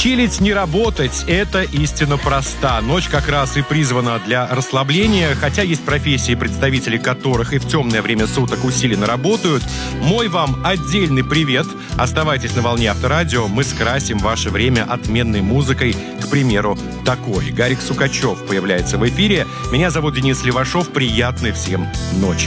Чилить, не работать – это истина проста. Ночь как раз и призвана для расслабления, хотя есть профессии, представители которых и в темное время суток усиленно работают. Мой вам отдельный привет. Оставайтесь на волне Авторадио, мы скрасим ваше время отменной музыкой, к примеру, такой. Гарик Сукачев появляется в эфире. Меня зовут Денис Левашов. Приятной всем ночи.